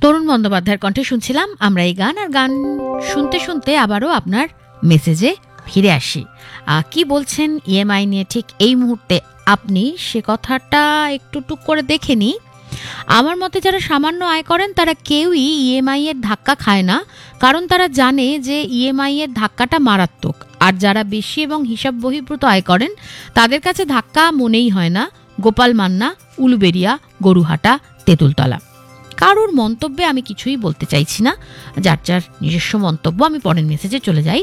তরুণ বন্দ্যোপাধ্যায়ের কণ্ঠে শুনছিলাম আমরা এই গান। আর গান শুনতে শুনতে আবারও আপনার মেসেজে ফিরে আসি। কি বলছেন ইএমআই নিয়ে ঠিক এই মুহূর্তে আপনি, সে কথাটা একটু টুক করে দেখে নিই। আমার মতে যারা সামান্য আয় করেন তারা কেউই ইএমআই এর ধাক্কা খায় না, কারণ তারা জানে যে ইএমআই এর ধাক্কাটা মারাত্মক। আর যারা বেশি এবং হিসাব বহির্ভূত আয় করেন তাদের কাছে ধাক্কা মনেই হয় না। গোপাল মান্না, উলুবেড়িয়া, গরুহাটা, তেঁতুলতলা। কারোর মন্তব্যে আমি কিছুই বলতে চাইছি না, যার যার নিজস্ব মন্তব্য। আমি পরের মেসেজে চলে যাই।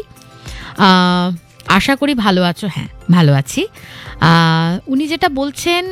আশা করি ভালো আছো। হ্যাঁ, ভালো আছি। উনি যেটা বলছেন,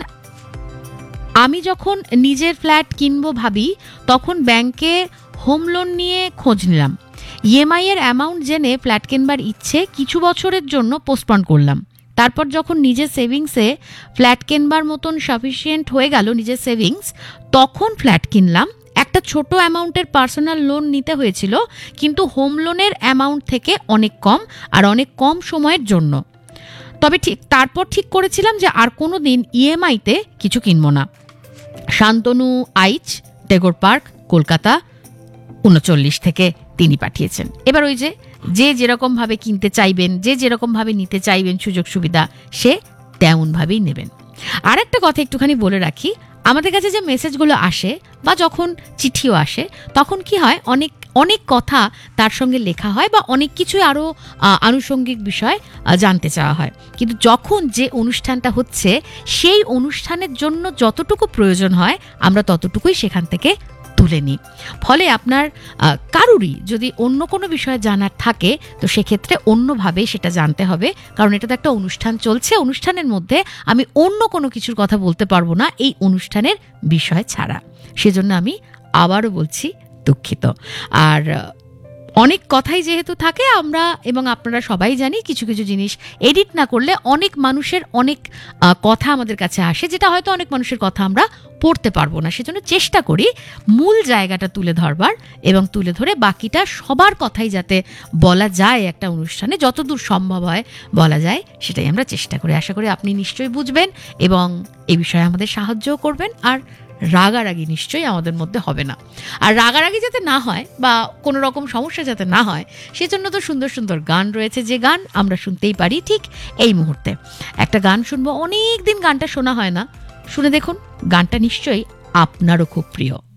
আমি যখন নিজের ফ্ল্যাট কিনবো ভাবি তখন ব্যাংকে হোম লোন নিয়ে খোঁজ নিলাম। ইএমআই এর অ্যামাউন্ট জেনে ফ্ল্যাট কিনবার ইচ্ছে কিছু বছরের জন্য পোস্টপন করলাম। তারপর যখন নিজের সেভিংসে ফ্ল্যাট কিনবার মতন সাফিসিয়েন্ট হয়ে গেল নিজের সেভিংস, তখন ফ্ল্যাট কিনলাম। একটা ছোট অ্যামাউন্টের পার্সোনাল লোন নিতে হয়েছিল, কিন্তু হোম লোনের অ্যামাউন্ট থেকে অনেক কম, আর অনেক কম সময়ের জন্য। তবে তারপর ঠিক করেছিলাম যে আর কোনো দিন ইএমআইতে কিছু কিনবো না। শান্তনু আইচ, টেগোর পার্ক, কলকাতা 39 থেকে তিনি পাঠিয়েছেন। এবার ওই যে যেরকমভাবে কিনতে চাইবেন, যে যেরকমভাবে নিতে চাইবেন সুযোগ সুবিধা, সে তেমনভাবেই নেবেন। আর একটা কথা একটুখানি বলে রাখি, আমাদের কাছে যে মেসেজগুলো আসে বা যখন চিঠিও আসে, তখন কি হয়, অনেক অনেক কথা তার সঙ্গে লেখা হয় বা অনেক কিছুই আরও আনুষঙ্গিক বিষয় জানতে চাওয়া হয়। কিন্তু যখন যে অনুষ্ঠানটা হচ্ছে সেই অনুষ্ঠানের জন্য যতটুকু প্রয়োজন হয় আমরা ততটুকুই সেখান থেকে তুলে নিই। ফলে আপনার কারুরই যদি অন্য কোনো বিষয় জানার থাকে তো সেক্ষেত্রে অন্যভাবে সেটা জানতে হবে, কারণ এটা তো একটা অনুষ্ঠান চলছে। অনুষ্ঠানের মধ্যে আমি অন্য কোনো কিছুর কথা বলতে পারবো না এই অনুষ্ঠানের বিষয় ছাড়া। সেজন্য আমি আবারও বলছি, দুঃখিত। আর অনেক কথাই যেহেতু থাকে, আমরা এবং আপনারা সবাই জানি কিছু কিছু জিনিস এডিট না করলে অনেক মানুষের অনেক কথা আমাদের কাছে আসে, যেটা হয়তো অনেক মানুষের কথা আমরা পড়তে পারবো না। সেজন্য চেষ্টা করি মূল জায়গাটা তুলে ধরবার, এবং তুলে ধরে বাকিটা সবার কথাই যাতে বলা যায় একটা অনুষ্ঠানে, যতদূর সম্ভব হয় বলা যায়, সেটাই আমরা চেষ্টা করি। আশা করি আপনি নিশ্চয়ই বুঝবেন এবং এ বিষয়ে আমাদের সাহায্যও করবেন। আর রাগারাগি নিশ্চয়ই আমাদের মধ্যে হবে না। আর রাগারাগি যাতে না হয় বা কোনো রকম সমস্যা যাতে না হয়, সেজন্য তো সুন্দর সুন্দর গান রয়েছে, যে গান আমরা শুনতেই পারি ঠিক এই মুহূর্তে। একটা গান শুনবো, অনেক দিন গানটা শোনা হয় না, শুনে দেখুন, গানটা নিশ্চয়ই আপনারও খুব প্রিয়।